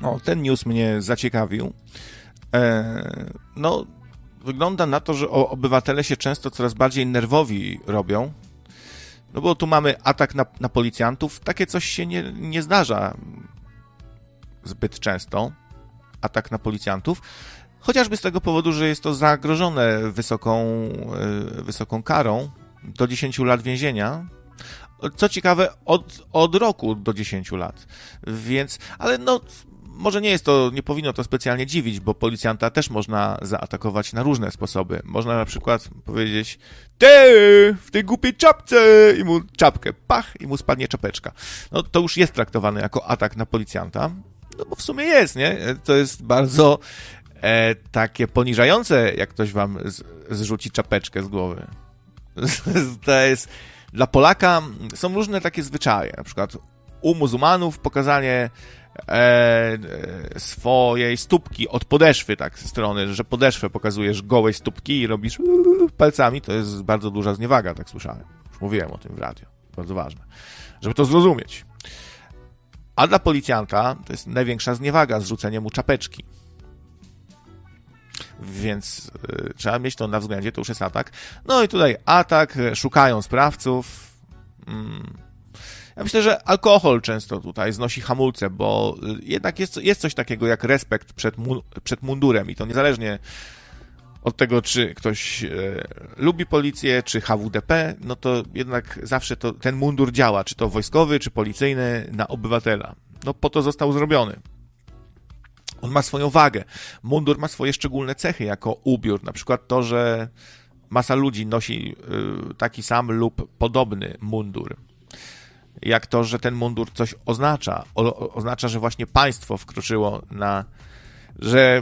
O, ten news mnie zaciekawił. No, wygląda na to, że obywatele się często coraz bardziej nerwowi robią. No bo tu mamy atak na policjantów. Takie coś się nie zdarza zbyt często. Atak na policjantów. Chociażby z tego powodu, że jest to zagrożone wysoką karą do 10 lat więzienia. Co ciekawe, od roku do 10 lat. Więc, ale no, może nie powinno to specjalnie dziwić, bo policjanta też można zaatakować na różne sposoby. Można na przykład powiedzieć: ty, w tej głupiej czapce, i mu czapkę, pach, i mu spadnie czapeczka. No to już jest traktowane jako atak na policjanta, no bo w sumie jest, nie? To jest bardzo takie poniżające, jak ktoś wam zrzuci czapeczkę z głowy. To jest... Dla Polaka są różne takie zwyczaje, na przykład u muzułmanów pokazanie swojej stópki od podeszwy, tak, ze strony, że podeszwę pokazujesz gołej stópki i robisz palcami, to jest bardzo duża zniewaga, tak słyszałem. Już mówiłem o tym w radiu, bardzo ważne, żeby to zrozumieć. A dla policjanta to jest największa zniewaga, zrzucenie mu czapeczki. Więc trzeba mieć to na względzie, to już jest atak. No i tutaj atak, szukają sprawców. Ja myślę, że alkohol często tutaj znosi hamulce, bo jednak jest coś takiego jak respekt przed mundurem i to niezależnie od tego, czy ktoś lubi policję, czy HWDP, no to jednak zawsze ten mundur działa, czy to wojskowy, czy policyjny, na obywatela. No po to został zrobiony. On ma swoją wagę. Mundur ma swoje szczególne cechy jako ubiór. Na przykład to, że masa ludzi nosi taki sam lub podobny mundur. Jak to, że ten mundur coś oznacza. Oznacza, że właśnie państwo wkroczyło że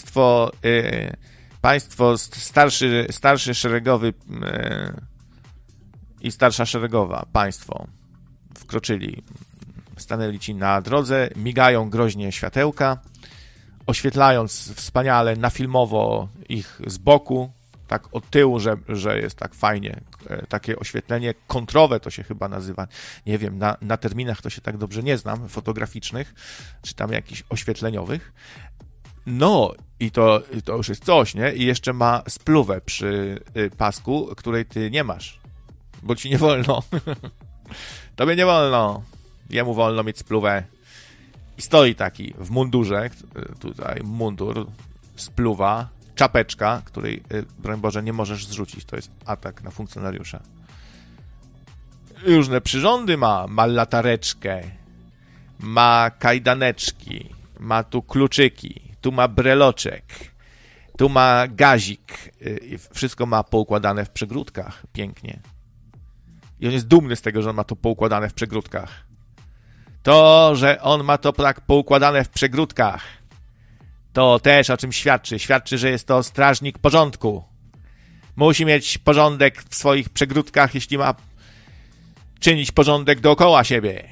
państwo starszy szeregowy i starsza szeregowa państwo wkroczyli. Stanęli ci na drodze, migają groźnie światełka, oświetlając wspaniale na filmowo ich z boku, tak od tyłu, że jest tak fajnie, takie oświetlenie kontrowe to się chyba nazywa, nie wiem, na terminach to się tak dobrze nie znam, fotograficznych, czy tam jakichś oświetleniowych. No i to już jest coś, nie? I jeszcze ma spluwę przy pasku, której ty nie masz, bo ci nie wolno. Tobie nie wolno, jemu wolno mieć spluwę. I stoi taki w mundurze, tutaj mundur, spluwa, czapeczka, której, broń Boże, nie możesz zrzucić. To jest atak na funkcjonariusza. Różne przyrządy ma latareczkę, ma kajdaneczki, ma tu kluczyki, tu ma breloczek, tu ma gazik. Wszystko ma poukładane w przegródkach, pięknie. I on jest dumny z tego, że on ma to poukładane w przegródkach. To, że on ma to tak poukładane w przegródkach, to też o czym świadczy. Świadczy, że jest to strażnik porządku. Musi mieć porządek w swoich przegródkach, jeśli ma czynić porządek dookoła siebie.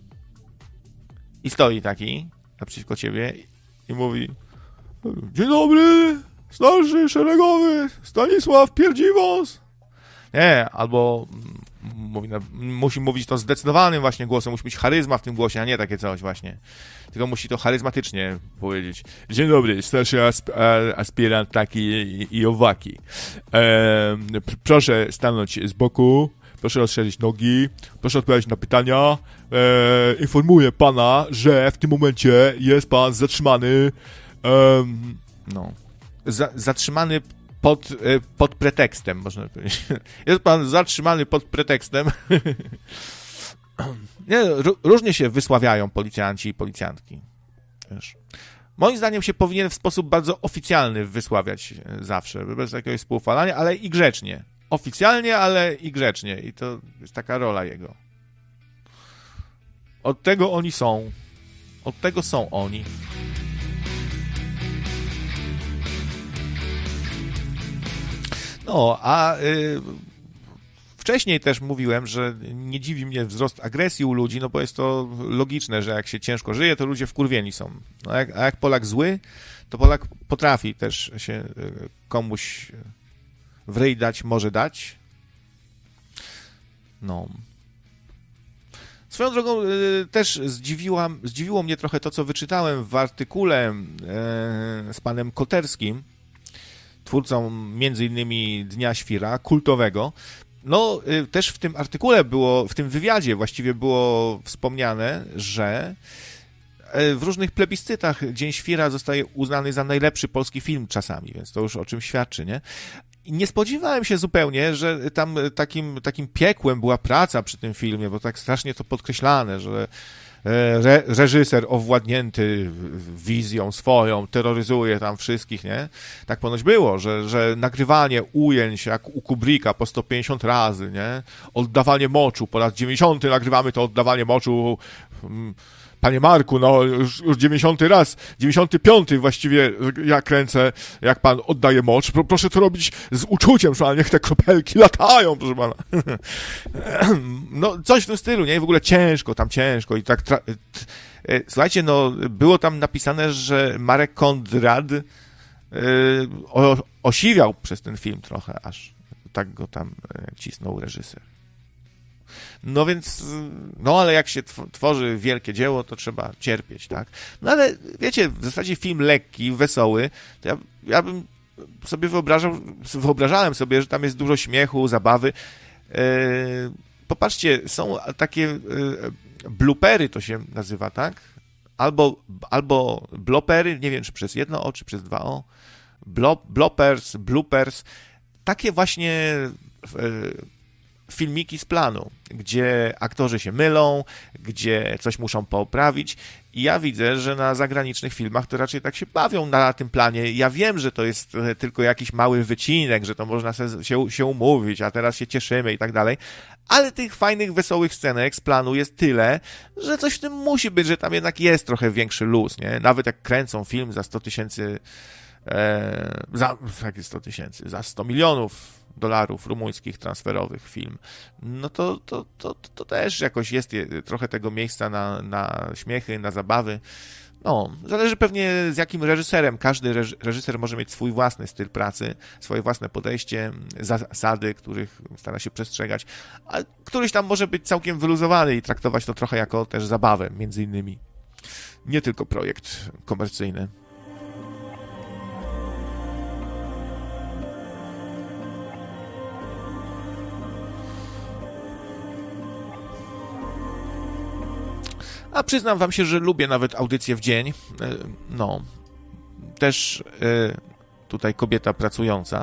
I stoi taki naprzeciwko ciebie i mówi: dzień dobry, starszy szeregowy Stanisław Pierdziwąs. Nie, albo musi mówić to zdecydowanym właśnie głosem, musi mieć charyzma w tym głosie, a nie takie coś właśnie. Tylko musi to charyzmatycznie powiedzieć. Dzień dobry, starszy aspirant taki i owaki. Proszę stanąć z boku, proszę rozszerzyć nogi, proszę odpowiadać na pytania. Informuję pana, że w tym momencie jest pan zatrzymany. Zatrzymany pod pretekstem, można powiedzieć. Jest pan zatrzymany pod pretekstem. Nie, różnie się wysławiają policjanci i policjantki. Wiesz. Moim zdaniem się powinien w sposób bardzo oficjalny wysławiać zawsze, bez jakiegoś spoufalania, ale i grzecznie. Oficjalnie, ale i grzecznie. I to jest taka rola jego. Od tego oni są. Od tego są oni. No, a wcześniej też mówiłem, że nie dziwi mnie wzrost agresji u ludzi, no bo jest to logiczne, że jak się ciężko żyje, to ludzie wkurwieni są. No, a jak Polak zły, to Polak potrafi też się komuś w ryj dać, może dać. No. Swoją drogą też zdziwiło mnie trochę to, co wyczytałem w artykule z panem Koterskim, twórcą między innymi Dnia Świra, kultowego. No, też w tym artykule w tym wywiadzie właściwie było wspomniane, że w różnych plebiscytach Dzień Świra zostaje uznany za najlepszy polski film czasami, więc to już o czym świadczy, nie? I nie spodziewałem się zupełnie, że tam takim piekłem była praca przy tym filmie, bo tak strasznie to podkreślane, że reżyser owładnięty wizją swoją terroryzuje tam wszystkich, nie? Tak ponoć było, że nagrywanie ujęć jak u Kubricka po 150 razy, nie? Oddawanie moczu, po raz 90 nagrywamy to oddawanie moczu. Panie Marku, no już 95 właściwie ja kręcę, jak pan oddaje mocz. Proszę to robić z uczuciem, że niech te kropelki latają, proszę pana. No coś w tym stylu, nie? I w ogóle ciężko i tak... Słuchajcie, no było tam napisane, że Marek Konrad osiwiał przez ten film trochę, aż tak go tam cisnął reżyser. No więc, no ale jak się tworzy wielkie dzieło, to trzeba cierpieć, tak? No ale wiecie, w zasadzie film lekki, wesoły, to ja bym sobie wyobrażałem sobie, że tam jest dużo śmiechu, zabawy. Popatrzcie, są takie bloopery to się nazywa, tak? Albo blopery, nie wiem, czy przez jedno O, czy przez dwa O. Bloopers. Takie właśnie filmiki z planu, gdzie aktorzy się mylą, gdzie coś muszą poprawić i ja widzę, że na zagranicznych filmach to raczej tak się bawią na tym planie. Ja wiem, że to jest tylko jakiś mały wycinek, że to można się umówić, a teraz się cieszymy i tak dalej, ale tych fajnych, wesołych scenek z planu jest tyle, że coś w tym musi być, że tam jednak jest trochę większy luz, nie? Nawet jak kręcą film za 100 000 za 100 milionów dolarów rumuńskich transferowych film, no to też jakoś jest trochę tego miejsca na śmiechy, na zabawy. No, zależy pewnie z jakim reżyserem. Każdy reżyser może mieć swój własny styl pracy, swoje własne podejście, zasady, których stara się przestrzegać, a któryś tam może być całkiem wyluzowany i traktować to trochę jako też zabawę, między innymi. Nie tylko projekt komercyjny. A przyznam wam się, że lubię nawet audycję w dzień. No, też tutaj kobieta pracująca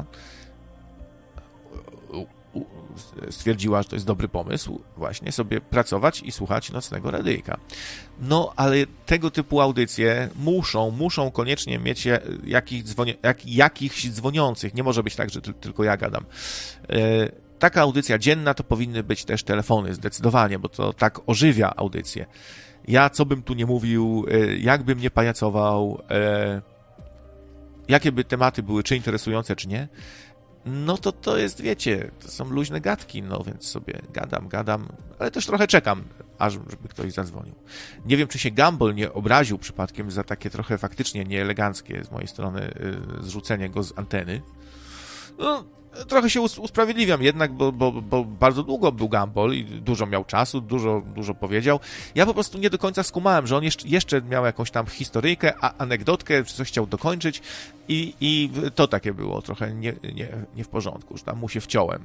stwierdziła, że to jest dobry pomysł właśnie sobie pracować i słuchać nocnego radyjka. No, ale tego typu audycje muszą koniecznie mieć jakichś dzwoniących. Nie może być tak, że tylko ja gadam. Taka audycja dzienna to powinny być też telefony, zdecydowanie, bo to tak ożywia audycję. Ja co bym tu nie mówił, jak bym nie pajacował, jakie by tematy były, czy interesujące, czy nie, no to jest, wiecie, to są luźne gadki, no więc sobie gadam, ale też trochę czekam, aż żeby ktoś zadzwonił. Nie wiem, czy się Gumball nie obraził przypadkiem za takie trochę faktycznie nieeleganckie z mojej strony zrzucenie go z anteny. No, trochę się usprawiedliwiam jednak, bo bardzo długo był Gumball i dużo miał czasu, dużo powiedział. Ja po prostu nie do końca skumałem, że on jeszcze miał jakąś tam historyjkę, anegdotkę, czy coś chciał dokończyć i to takie było trochę nie w porządku, że tam mu się wciąłem.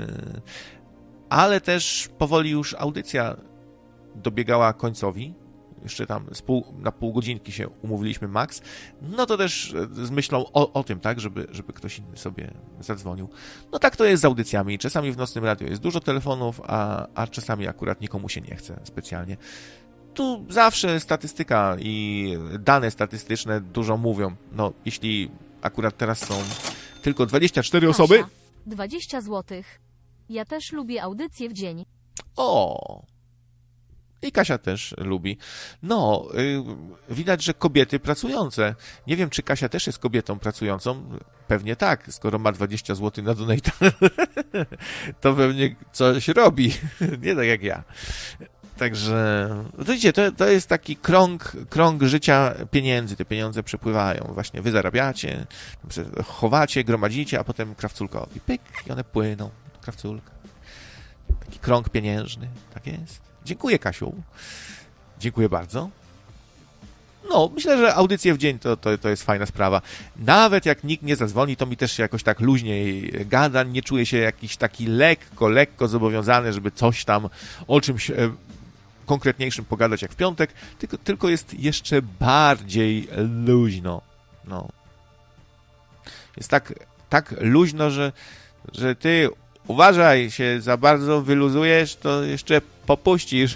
Ale też powoli już audycja dobiegała końcowi. Jeszcze tam na pół godzinki się umówiliśmy max, no to też z myślą o tym, tak, żeby ktoś inny sobie zadzwonił. No tak to jest z audycjami. Czasami w Nocnym Radiu jest dużo telefonów, a czasami akurat nikomu się nie chce specjalnie. Tu zawsze statystyka i dane statystyczne dużo mówią. No, jeśli akurat teraz są tylko 24 osoby... 20 zł. Ja też lubię audycję w dzień. O! I Kasia też lubi. No, widać, że kobiety pracujące. Nie wiem, czy Kasia też jest kobietą pracującą. Pewnie tak, skoro ma 20 zł na donate. To pewnie coś robi. Nie tak jak ja. Także, widzicie, to jest taki krąg życia pieniędzy. Te pieniądze przepływają. Właśnie wy zarabiacie, chowacie, gromadzicie, a potem krawculkowi. Pyk, i one płyną. Krawculka. Taki krąg pieniężny. Tak jest. Dziękuję, Kasiu. Dziękuję bardzo. No, myślę, że audycje w dzień to jest fajna sprawa. Nawet jak nikt nie zadzwoni, to mi też się jakoś tak luźniej gada, nie czuję się jakiś taki lekko zobowiązany, żeby coś tam o czymś konkretniejszym pogadać jak w piątek, tylko jest jeszcze bardziej luźno. No. Jest tak luźno, że ty uważaj, się za bardzo wyluzujesz, to jeszcze popuścisz.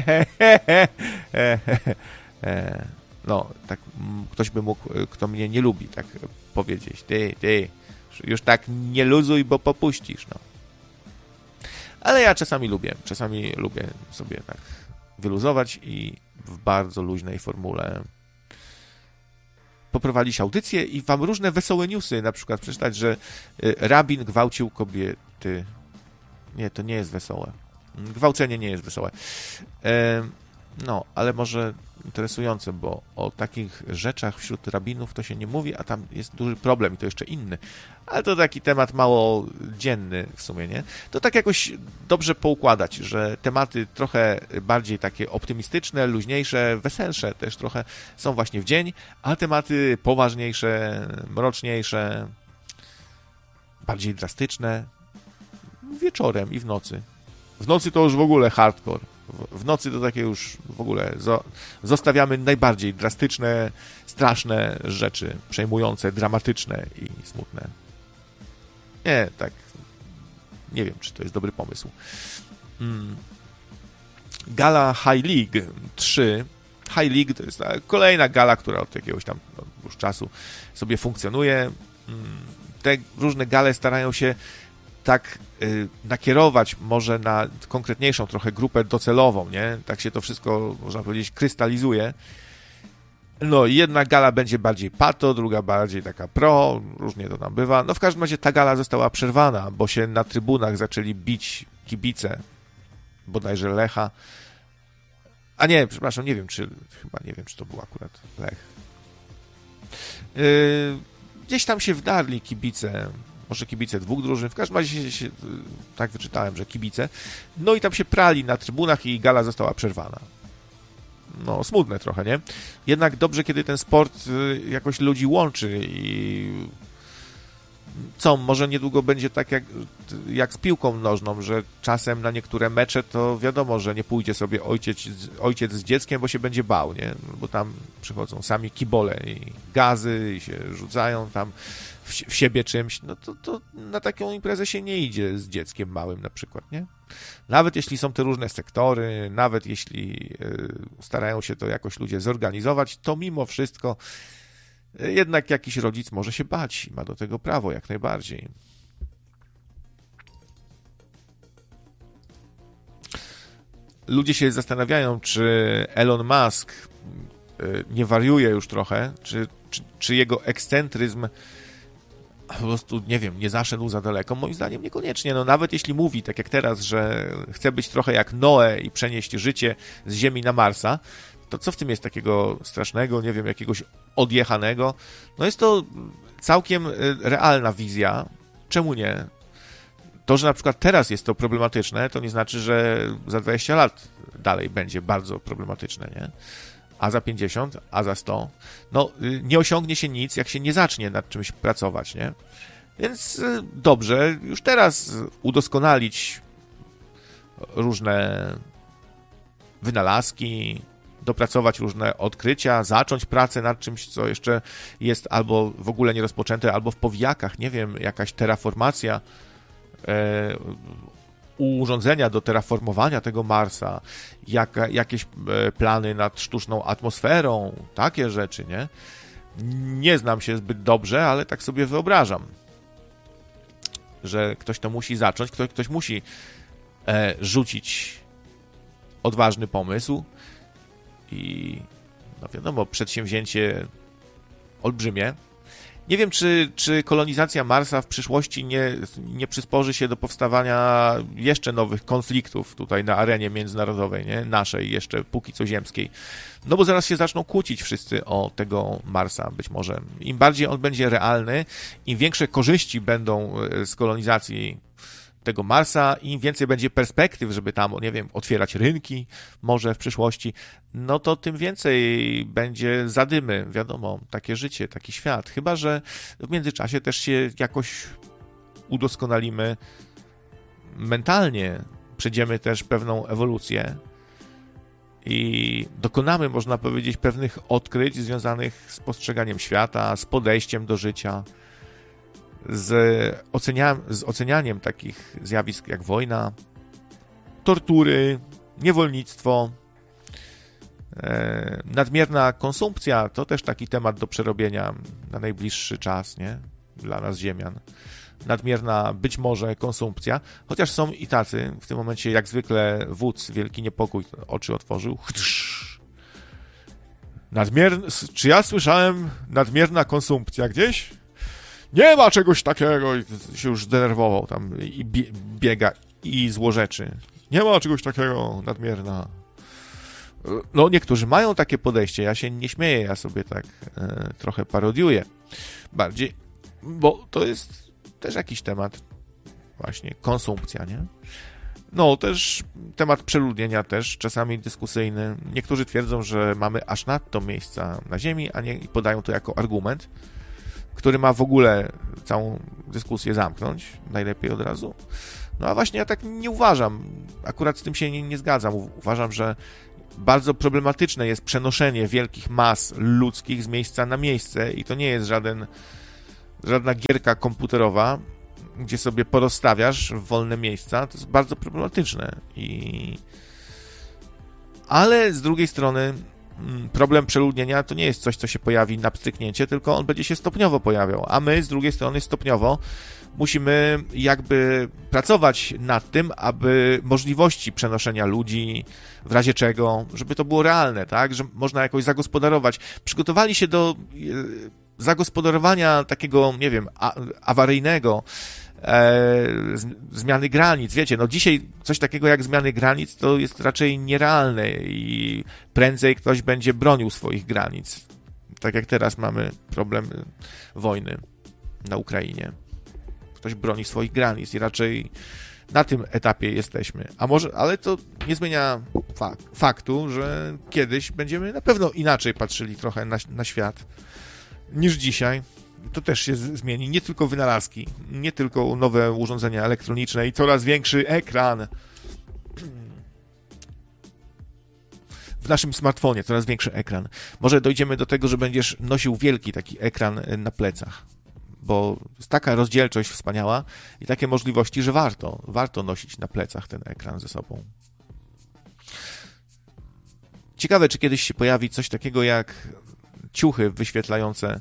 No, tak ktoś by mógł, kto mnie nie lubi, tak powiedzieć. Ty, już tak nie luzuj, bo popuścisz, no. Ale ja czasami lubię sobie tak wyluzować i w bardzo luźnej formule poprowadzić audycję i wam różne wesołe newsy, na przykład przeczytać, że rabin gwałcił kobiety. Nie, to nie jest wesołe. Gwałcenie nie jest wesołe. No, ale może interesujące, bo o takich rzeczach wśród rabinów to się nie mówi, a tam jest duży problem i to jeszcze inny. Ale to taki temat mało dzienny w sumie, nie? To tak jakoś dobrze poukładać, że tematy trochę bardziej takie optymistyczne, luźniejsze, weselsze też trochę są właśnie w dzień, a tematy poważniejsze, mroczniejsze, bardziej drastyczne wieczorem i w nocy. W nocy to już w ogóle hardcore. W nocy to takie już w ogóle zostawiamy najbardziej drastyczne, straszne rzeczy, przejmujące, dramatyczne i smutne. Nie, tak. Nie wiem, czy to jest dobry pomysł. Gala High League 3. High League to jest kolejna gala, która od jakiegoś tam już czasu sobie funkcjonuje. Te różne gale starają się tak nakierować może na konkretniejszą trochę grupę docelową, nie? Tak się to wszystko, można powiedzieć, krystalizuje. No, jedna gala będzie bardziej pato, druga bardziej taka pro, różnie to tam bywa. No, w każdym razie ta gala została przerwana, bo się na trybunach zaczęli bić kibice, bodajże Lecha. A nie, przepraszam, nie wiem, czy to był akurat Lech. Gdzieś tam się wdarli kibice, może kibice dwóch drużyn, w każdym razie tak wyczytałem, że kibice. No i tam się prali na trybunach i gala została przerwana. No, smutne trochę, nie? Jednak dobrze, kiedy ten sport jakoś ludzi łączy i może niedługo będzie tak jak z piłką nożną, że czasem na niektóre mecze to wiadomo, że nie pójdzie sobie ojciec z dzieckiem, bo się będzie bał, nie? Bo tam przychodzą sami kibole i gazy i się rzucają tam w siebie czymś, no to na taką imprezę się nie idzie z dzieckiem małym na przykład, nie? Nawet jeśli są te różne sektory, nawet jeśli starają się to jakoś ludzie zorganizować, to mimo wszystko jednak jakiś rodzic może się bać i ma do tego prawo jak najbardziej. Ludzie się zastanawiają, czy Elon Musk nie wariuje już trochę, czy jego ekscentryzm po prostu, nie wiem, nie zaszedł za daleko. Moim zdaniem niekoniecznie. No, nawet jeśli mówi, tak jak teraz, że chce być trochę jak Noe i przenieść życie z Ziemi na Marsa, to co w tym jest takiego strasznego, nie wiem, jakiegoś odjechanego? No jest to całkiem realna wizja. Czemu nie? To, że na przykład teraz jest to problematyczne, to nie znaczy, że za 20 lat dalej będzie bardzo problematyczne, nie? A za 50, a za 100. No, nie osiągnie się nic, jak się nie zacznie nad czymś pracować, nie? Więc dobrze, już teraz udoskonalić różne wynalazki, dopracować różne odkrycia, zacząć pracę nad czymś, co jeszcze jest albo w ogóle nie rozpoczęte, albo w powijakach, nie wiem, jakaś terraformacja, urządzenia do terraformowania tego Marsa, jakieś plany nad sztuczną atmosferą, takie rzeczy, nie? Nie znam się zbyt dobrze, ale tak sobie wyobrażam, że ktoś to musi zacząć, ktoś musi rzucić odważny pomysł i no wiadomo, przedsięwzięcie olbrzymie. Nie wiem, czy kolonizacja Marsa w przyszłości nie przysporzy się do powstawania jeszcze nowych konfliktów tutaj na arenie międzynarodowej, nie? Naszej jeszcze póki co ziemskiej. No bo zaraz się zaczną kłócić wszyscy o tego Marsa być może. Im bardziej on będzie realny, im większe korzyści będą z kolonizacji tego Marsa, im więcej będzie perspektyw, żeby tam, nie wiem, otwierać rynki może w przyszłości, no to tym więcej będzie zadymy, wiadomo, takie życie, taki świat. Chyba że w międzyczasie też się jakoś udoskonalimy mentalnie, przejdziemy też pewną ewolucję i dokonamy, można powiedzieć, pewnych odkryć związanych z postrzeganiem świata, z podejściem do życia, z ocenianiem takich zjawisk jak wojna, tortury, niewolnictwo, nadmierna konsumpcja. To też taki temat do przerobienia na najbliższy czas, nie? Dla nas ziemian. Nadmierna być może konsumpcja, chociaż są i tacy, w tym momencie jak zwykle wódz, wielki niepokój, oczy otworzył. Czy ja słyszałem nadmierna konsumpcja gdzieś? Nie ma czegoś takiego, i się już zdenerwował tam i biega i złorzeczy. Nie ma czegoś takiego, nadmierna. No niektórzy mają takie podejście, ja się nie śmieję, ja sobie tak trochę parodiuję. Bardziej, bo to jest też jakiś temat, właśnie konsumpcja, nie? No też temat przeludnienia też czasami dyskusyjny. Niektórzy twierdzą, że mamy aż nadto miejsca na Ziemi, a nie i podają to jako argument, który ma w ogóle całą dyskusję zamknąć, najlepiej od razu. No a właśnie ja tak nie uważam, akurat z tym się nie zgadzam. Uważam, że bardzo problematyczne jest przenoszenie wielkich mas ludzkich z miejsca na miejsce i to nie jest żadna gierka komputerowa, gdzie sobie porozstawiasz wolne miejsca. To jest bardzo problematyczne. Ale z drugiej strony problem przeludnienia to nie jest coś, co się pojawi na pstryknięcie, tylko on będzie się stopniowo pojawiał, a my z drugiej strony stopniowo musimy jakby pracować nad tym, aby możliwości przenoszenia ludzi, w razie czego, żeby to było realne, tak, że można jakoś zagospodarować. Przygotowali się do zagospodarowania takiego, nie wiem, awaryjnego, zmiany granic. Wiecie, no dzisiaj coś takiego jak zmiany granic to jest raczej nierealne i prędzej ktoś będzie bronił swoich granic. Tak jak teraz mamy problem wojny na Ukrainie. Ktoś broni swoich granic i raczej na tym etapie jesteśmy. Ale to nie zmienia faktu, że kiedyś będziemy na pewno inaczej patrzyli trochę na świat niż dzisiaj. To też się zmieni. Nie tylko wynalazki, nie tylko nowe urządzenia elektroniczne i coraz większy ekran. W naszym smartfonie coraz większy ekran. Może dojdziemy do tego, że będziesz nosił wielki taki ekran na plecach, bo jest taka rozdzielczość wspaniała i takie możliwości, że warto nosić na plecach ten ekran ze sobą. Ciekawe, czy kiedyś się pojawi coś takiego jak ciuchy wyświetlające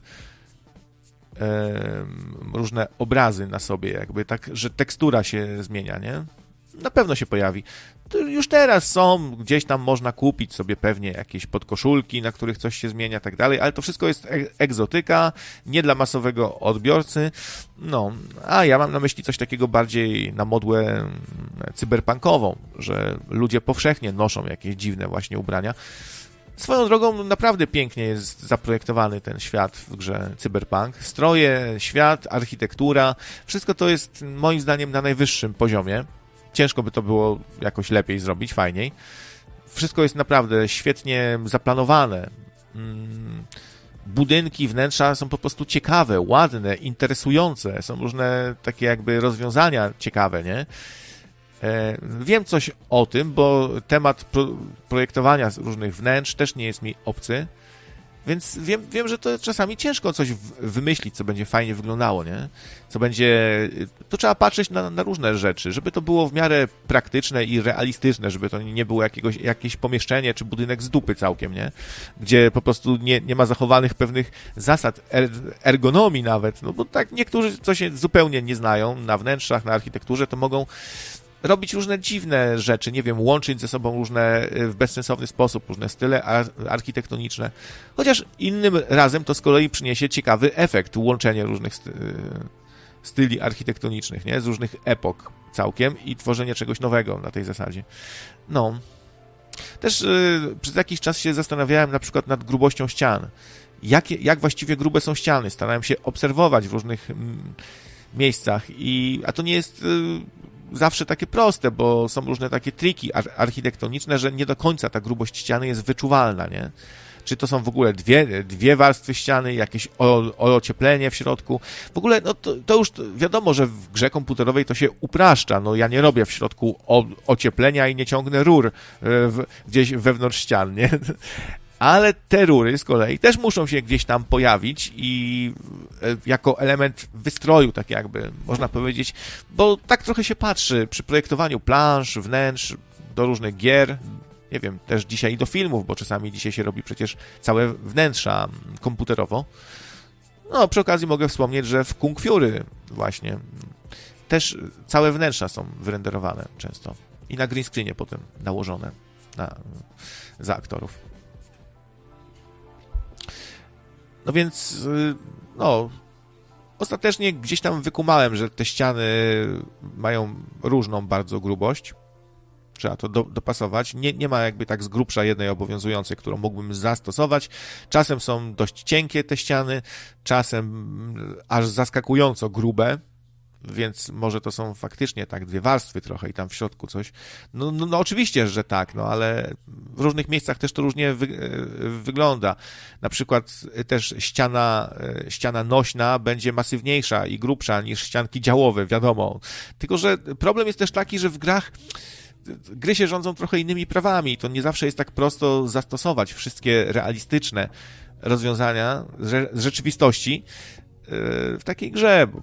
różne obrazy na sobie, jakby tak, że tekstura się zmienia, nie? Na pewno się pojawi. To już teraz są, gdzieś tam można kupić sobie pewnie jakieś podkoszulki, na których coś się zmienia, tak dalej, ale to wszystko jest egzotyka, nie dla masowego odbiorcy. No, a ja mam na myśli coś takiego bardziej na modłę cyberpunkową, że ludzie powszechnie noszą jakieś dziwne właśnie ubrania. Swoją drogą naprawdę pięknie jest zaprojektowany ten świat w grze Cyberpunk. Stroje, świat, architektura, wszystko to jest moim zdaniem na najwyższym poziomie. Ciężko by to było jakoś lepiej zrobić, fajniej. Wszystko jest naprawdę świetnie zaplanowane. Budynki, wnętrza są po prostu ciekawe, ładne, interesujące. Są różne takie jakby rozwiązania ciekawe, nie? Wiem coś o tym, bo temat projektowania różnych wnętrz też nie jest mi obcy, więc wiem, że to czasami ciężko coś wymyślić, co będzie fajnie wyglądało, nie? To trzeba patrzeć na różne rzeczy, żeby to było w miarę praktyczne i realistyczne, żeby to nie było jakieś pomieszczenie czy budynek z dupy całkiem, nie? Gdzie po prostu nie ma zachowanych pewnych zasad ergonomii nawet, no bo tak niektórzy, co się zupełnie nie znają na wnętrzach, na architekturze, to mogą robić różne dziwne rzeczy, nie wiem, łączyć ze sobą różne w bezsensowny sposób, różne style architektoniczne. Chociaż innym razem to z kolei przyniesie ciekawy efekt, łączenie różnych styli architektonicznych, nie? Z różnych epok całkiem i tworzenie czegoś nowego na tej zasadzie. No. Też przez jakiś czas się zastanawiałem na przykład nad grubością ścian. Jak właściwie grube są ściany? Starałem się obserwować w różnych miejscach, a to nie jest zawsze takie proste, bo są różne takie triki architektoniczne, że nie do końca ta grubość ściany jest wyczuwalna, nie? Czy to są w ogóle dwie warstwy ściany, jakieś ocieplenie w środku. W ogóle no to już wiadomo, że w grze komputerowej to się upraszcza. No ja nie robię w środku ocieplenia i nie ciągnę rur gdzieś wewnątrz ścian, nie? Ale te rury z kolei też muszą się gdzieś tam pojawić i jako element wystroju, tak jakby można powiedzieć, bo tak trochę się patrzy przy projektowaniu plansz, wnętrz, do różnych gier, nie wiem, też dzisiaj do filmów, bo czasami dzisiaj się robi przecież całe wnętrza komputerowo. No, przy okazji mogę wspomnieć, że w Kung Fury właśnie też całe wnętrza są wyrenderowane często i na green screenie potem nałożone za aktorów. No więc, no, ostatecznie gdzieś tam wykumałem, że te ściany mają różną bardzo grubość. Trzeba to dopasować. Nie ma jakby tak z grubsza jednej obowiązującej, którą mógłbym zastosować. Czasem są dość cienkie te ściany, czasem aż zaskakująco grube, więc może to są faktycznie tak dwie warstwy trochę i tam w środku coś. No oczywiście, że tak, no ale w różnych miejscach też to różnie wygląda. Na przykład też ściana nośna będzie masywniejsza i grubsza niż ścianki działowe, wiadomo. Tylko że problem jest też taki, że w grach gry się rządzą trochę innymi prawami. To nie zawsze jest tak prosto zastosować wszystkie realistyczne rozwiązania z rzeczywistości w takiej grze.